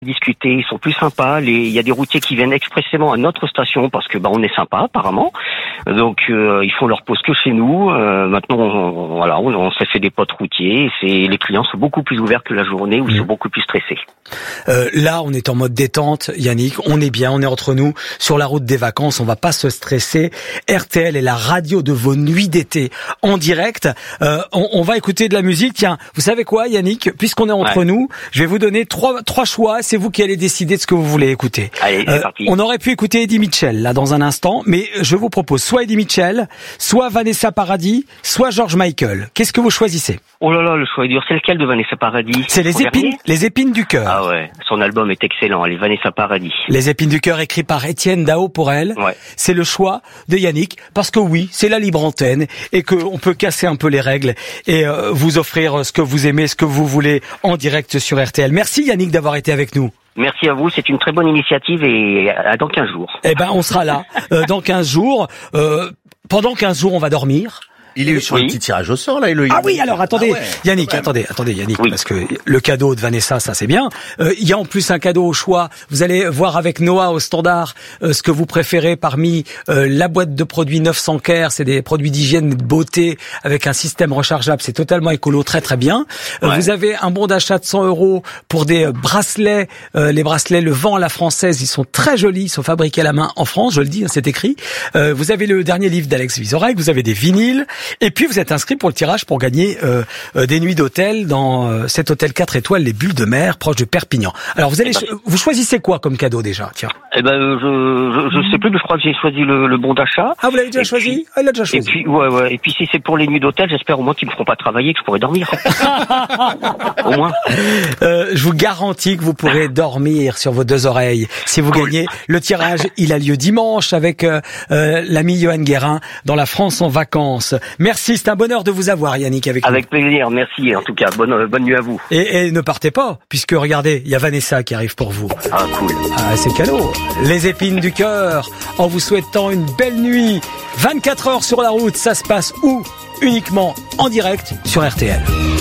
discuter, ils sont plus sympas. Il y a des routiers qui viennent expressément à notre station parce que on est sympa apparemment. Donc ils font leur pause que chez nous. Maintenant on s'est fait des potes routiers. Les clients sont beaucoup plus ouverts que la journée où ils sont beaucoup plus stressés. Là on est en mode détente, Yannick. On est bien, on est entre nous sur la route des vacances. On va pas se stresser. RTL est la radio de vos nuits d'été en direct. On va écouter de la musique. Tiens, vous savez quoi, Yannick? Puisqu'on est entre nous, je vais vous donner trois choix. C'est vous qui allez décider de ce que vous voulez écouter. Allez, c'est parti. On aurait pu écouter Eddie Mitchell là dans un instant, mais je vous propose soit Eddie Mitchell, soit Vanessa Paradis, soit George Michael. Qu'est-ce que vous choisissez? Oh là là, le choix est dur. C'est lequel de Vanessa Paradis? C'est les épines du cœur. Ah ouais, son album est excellent. Allez, Vanessa Paradis. Les épines du cœur, écrit par Étienne Dao pour elle. Ouais. C'est le choix de Yannick, parce que oui, c'est la libre antenne et que on peut casser un peu les règles et vous offrir ce que vous aimez, ce que vous voulez en direct sur RTL. Merci Yannick d'avoir été avec nous. Merci à vous, c'est une très bonne initiative et à dans 15 jours. Eh ben, on sera là dans 15 jours. Pendant 15 jours, on va dormir. Il est sur le petit tirage au sort, là, Eloïse. Ah oui, alors attendez, Ah ouais, Yannick, attendez, Yannick, oui. parce que le cadeau de Vanessa, ça c'est bien. Il y a en plus un cadeau au choix. Vous allez voir avec Noah au standard ce que vous préférez parmi la boîte de produits 900 Care, c'est des produits d'hygiène et de beauté avec un système rechargeable, c'est totalement écolo, très très bien. Ouais. Vous avez un bon d'achat de 100 € pour des bracelets, les bracelets Le Vent à la française, ils sont très jolis, ils sont fabriqués à la main en France, je le dis, hein, c'est écrit. Vous avez le dernier livre d'Alex Vizorek, vous avez des vinyles. Et puis vous êtes inscrit pour le tirage pour gagner des nuits d'hôtel dans cet hôtel 4 étoiles, les Bulles de Mer, proche de Perpignan. Alors vous choisissez quoi comme cadeau déjà? Tiens. Eh ben je sais plus, mais je crois que j'ai choisi le bon d'achat. Ah, vous l'avez déjà choisi? Il l'a déjà choisi. Et puis ouais. Et puis si c'est pour les nuits d'hôtel, j'espère au moins qu'ils me feront pas travailler, que je pourrai dormir. Au moins. Je vous garantis que vous pourrez dormir sur vos deux oreilles si vous gagnez. Le tirage, il a lieu dimanche avec l'ami Johan Guérin dans la France en vacances. Merci, c'est un bonheur de vous avoir, Yannick, avec nous. Avec plaisir, merci en tout cas. Bonne nuit à vous. Et ne partez pas, puisque regardez, il y a Vanessa qui arrive pour vous. Ah cool. Ah, c'est cadeau. Les épines du cœur, en vous souhaitant une belle nuit. 24 heures sur la route, ça se passe où? Uniquement en direct sur RTL.